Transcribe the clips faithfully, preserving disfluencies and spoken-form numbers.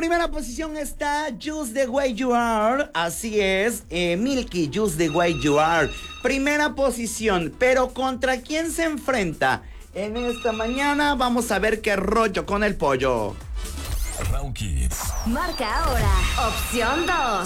primera posición está Just the Way You Are. Así es, eh, Milky, Just the Way You Are. Primera posición, pero ¿contra quién se enfrenta? En esta mañana vamos a ver qué rollo con el pollo. Raw Kids. Marca ahora, opción dos.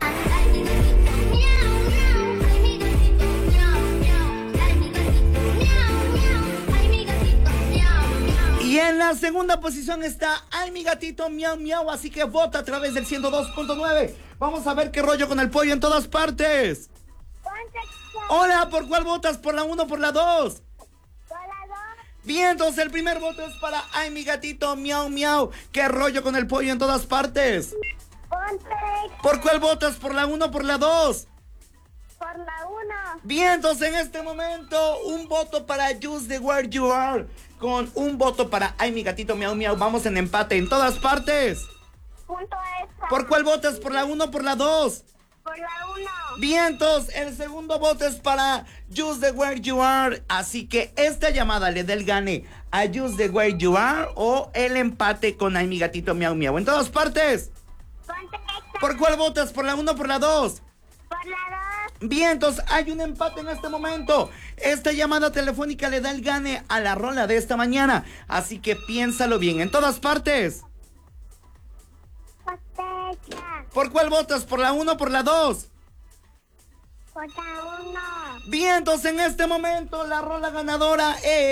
Y en la segunda posición está Ay, mi gatito, miau, miau. Así que vota a través del ciento dos punto nueve. Vamos a ver qué rollo con el pollo en todas partes. Hola, ¿por cuál votas? ¿Por la uno o por la dos? Por la dos. Bien, entonces el primer voto es para Ay, mi gatito, miau, miau. ¿Qué rollo con el pollo en todas partes? Ponte. ¿Por cuál votas? ¿Por la uno o por la dos? Por la uno. Bien, entonces en este momento un voto para Just the Where You Are con un voto para Ay, mi gatito, miau, miau. Vamos en empate en todas partes. Punto extra. ¿Por cuál votas? ¿Por la uno o por la dos? Por la uno. Bien, entonces el segundo voto es para Just the Where You Are. Así que esta llamada le da el gane a Just the Where You Are o el empate con Ay, mi gatito, miau, miau. En todas partes. Ponte extra. ¿Por cuál votas? ¿Por la uno o por la dos? Por la dos. Bien, entonces hay un empate en este momento. Esta llamada telefónica le da el gane a la rola de esta mañana. Así que piénsalo bien. En todas partes. Ponte extra. ¿Por cuál votas? ¿Por la uno o por la dos? Por la uno. Bien, entonces en este momento la rola ganadora es...